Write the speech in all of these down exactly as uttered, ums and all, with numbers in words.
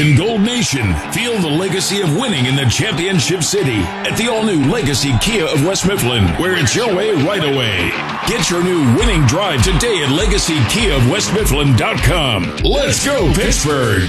and Gold Nation. Feel the legacy of winning in the championship city at the all-new Legacy Kia of West Mifflin, where it's your way right away. Get your new winning drive today at legacy kia of west mifflin dot com. Let's go, Pittsburgh!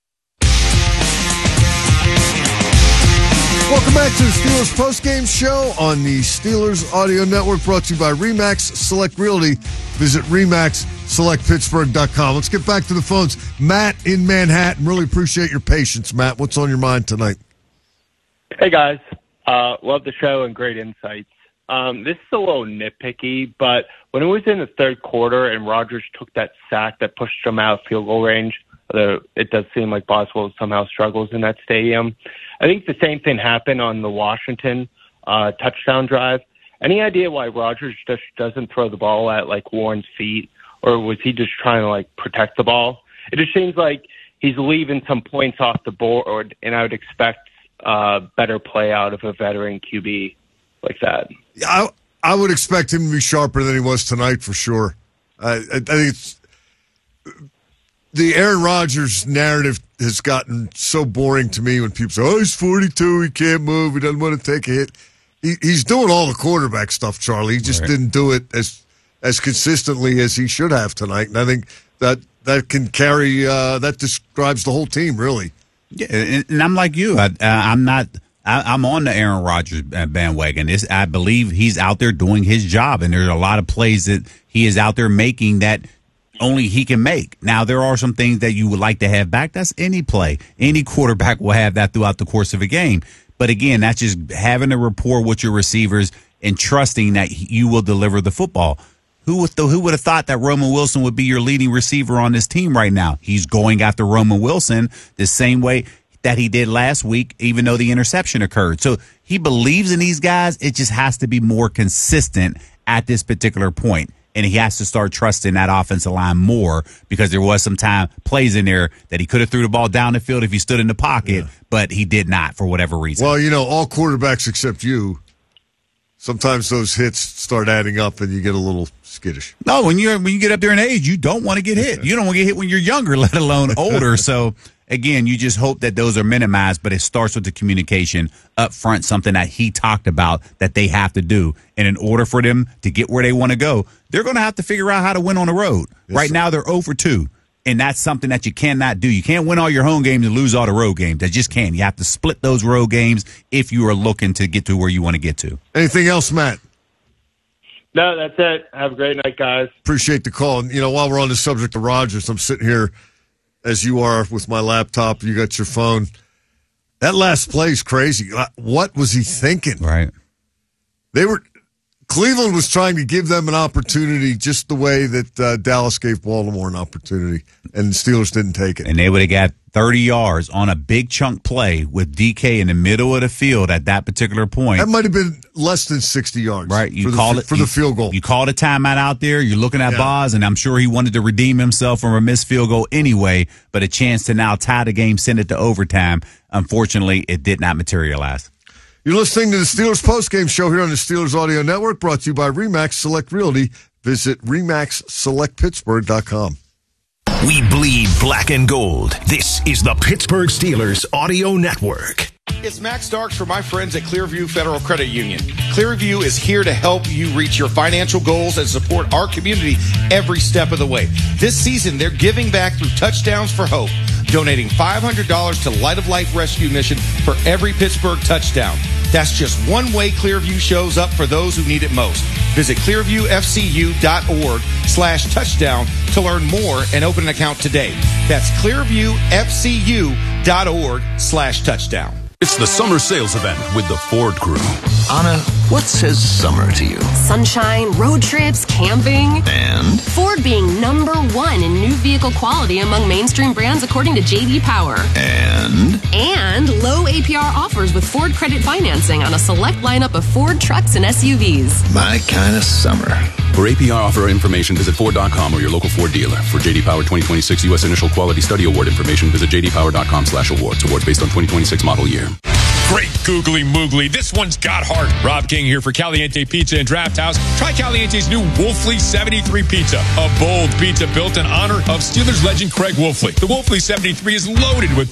Welcome back to the Steelers postgame show on the Steelers Audio Network, brought to you by RE/MAX Select Realty. Visit remax select pittsburgh dot com. Let's get back to the phones. Matt in Manhattan. Really appreciate your patience, Matt. What's on your mind tonight? Hey, guys. Uh, love the show and great insights. Um, this is a little nitpicky, but when it was in the third quarter and Rodgers took that sack that pushed him out of field goal range, although it does seem like Boswell somehow struggles in that stadium, I think the same thing happened on the Washington uh, touchdown drive. Any idea why Rodgers just doesn't throw the ball at, like, Warren's feet, or was he just trying to, like, protect the ball? It just seems like he's leaving some points off the board, and I would expect uh, better play out of a veteran Q B like that. I, I would expect him to be sharper than he was tonight for sure. Uh, I, I think it's the Aaron Rodgers narrative has gotten so boring to me when people say, oh, he's forty-two, he can't move, he doesn't want to take a hit. He, he's doing all the quarterback stuff, Charlie. He just right. didn't do it as as consistently as he should have tonight. And I think that that can carry, uh, that describes the whole team, really. Yeah, and, and I'm like you. I, uh, I'm not, I, I'm on the Aaron Rodgers bandwagon. It's, I believe he's out there doing his job, and there's a lot of plays that he is out there making that only he can make. Now, there are some things that you would like to have back. That's any play. Any quarterback will have that throughout the course of a game. But again, that's just having a rapport with your receivers and trusting that you will deliver the football. Who would, who would have thought that Roman Wilson would be your leading receiver on this team right now? He's going after Roman Wilson the same way that he did last week, even though the interception occurred. So he believes in these guys. It just has to be more consistent at this particular point. And he has to start trusting that offensive line more, because there was some time plays in there that he could have threw the ball down the field if he stood in the pocket, yeah. but he did not for whatever reason. Well, you know, all quarterbacks except you, sometimes those hits start adding up and you get a little skittish. No, when you when you get up there in age, you don't want to get hit. You don't want to get hit when you're younger, let alone older. So, again, you just hope that those are minimized, but it starts with the communication up front, something that he talked about that they have to do. And in order for them to get where they want to go, they're going to have to figure out how to win on the road. Yes, right sir. Now, they're oh for two, and that's something that you cannot do. You can't win all your home games and lose all the road games. That just can't. You have to split those road games if you are looking to get to where you want to get to. Anything else, Matt? No, that's it. Have a great night, guys. Appreciate the call. And, you know, while we're on the subject of Rodgers, I'm sitting here as you are with my laptop. You got your phone. That last play is crazy. What was he thinking? Right. They were Cleveland was trying to give them an opportunity just the way that uh, Dallas gave Baltimore an opportunity, and the Steelers didn't take it. And they would have got thirty yards on a big chunk play with D K in the middle of the field at that particular point. That might have been less than sixty yards. Right. You for called the, it for you, the field goal. You called a timeout out there. You're looking at yeah. Boz, and I'm sure he wanted to redeem himself from a missed field goal anyway, but a chance to now tie the game, send it to overtime. Unfortunately, it did not materialize. You're listening to the Steelers postgame show here on the Steelers Audio Network, brought to you by RE/MAX Select Realty. Visit remax select pittsburgh dot com. We bleed black and gold. This is the Pittsburgh Steelers Audio Network. It's Max Starks for my friends at Clearview Federal Credit Union. Clearview is here to help you reach your financial goals and support our community every step of the way. This season, they're giving back through Touchdowns for Hope, donating five hundred dollars to Light of Life Rescue Mission for every Pittsburgh touchdown. That's just one way Clearview shows up for those who need it most. Visit clearviewfcu.org slash touchdown to learn more and open an account today. That's clearviewfcu.org slash touchdown. It's the summer sales event with the Ford Crew. Anna, what says summer to you? Sunshine, road trips, camping. And? Ford being number one in new vehicle quality among mainstream brands according to J D Power. And? And low A P R offers with Ford credit financing on a select lineup of Ford trucks and S U Vs. My kind of summer. For A P R offer information, visit Ford dot com or your local Ford dealer. For J D Power twenty twenty-six U S Initial Quality Study Award information, visit j d power dot com slash awards. Awards based on twenty twenty-six model year. Great googly moogly. This one's got heart. Rob King here for Caliente Pizza and Draft House. Try Caliente's new Wolfley seventy-three Pizza, a bold pizza built in honor of Steelers legend Craig Wolfley. The Wolfley seventy-three is loaded with